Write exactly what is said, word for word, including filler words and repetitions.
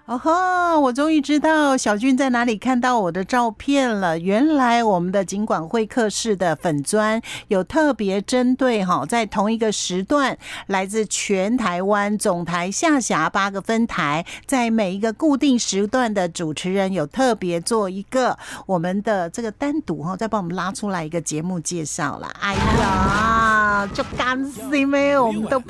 哦吼，我终于知道小俊在哪里看到我的照片了。原来我们的警管会客室的粉专有特别针对哈，在同一个时段，来自全台湾总台下辖八个分台，在每一个固定时段的主持人有特别做一个我们的这个单独哈，再帮我们拉出来一个节目介绍啦。哎呀，就甘心咩，我们都